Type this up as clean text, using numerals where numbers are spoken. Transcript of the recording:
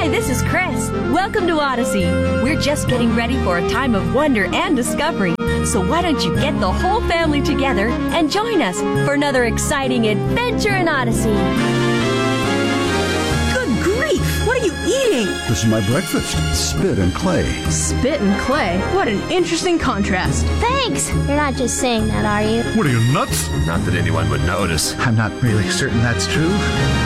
Hi, this is Chris. Welcome to Odyssey. We're just getting ready for a time of wonder and discovery. So why don't you get the whole family together and join us for another exciting adventure in Odyssey. Good grief! What are you eating? This is my breakfast. Spit and clay. Spit and clay? What an interesting contrast. Thanks! You're not just saying that, are you? What are you, nuts? Not that anyone would notice. I'm not really certain that's true.